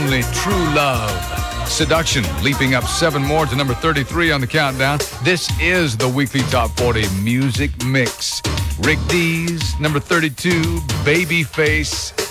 only True Love. Seduction, leaping up 7 more to number 33 on the countdown. This is the weekly Top 40 Music Mix. Rick Dees, number 32, Babyface.